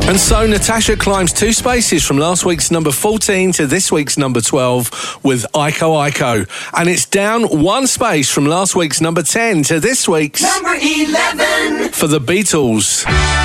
And so Natasha climbs 2 spaces from last week's number 14 to this week's number 12 with Aiko Aiko. And it's down 1 space from last week's number 10 to this week's number 11 for the Beatles.